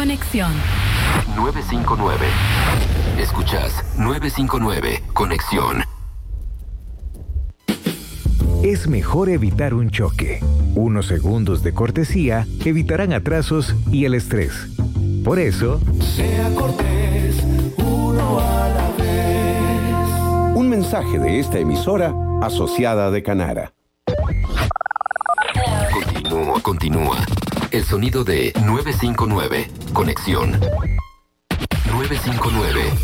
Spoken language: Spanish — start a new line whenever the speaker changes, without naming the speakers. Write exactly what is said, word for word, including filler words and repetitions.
Conexión.
nueve cinco nueve. Escuchas nueve cinco nueve. Conexión.
Es mejor evitar un choque. Unos segundos de cortesía evitarán atrasos y el estrés. Por eso,
sea cortés, uno a la vez.
Un mensaje de esta emisora asociada de Canara.
Continúa, continúa. El sonido de nueve cinco nueve. Conexión. nueve cinco nueve.